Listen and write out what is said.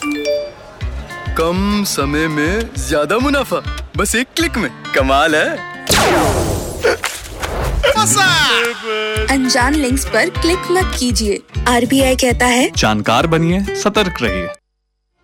कम समय में ज्यादा मुनाफा, बस एक क्लिक में। कमाल है। अनजान लिंक्स पर क्लिक मत कीजिए। RBI कहता है जानकार बनिए, सतर्क रहिए।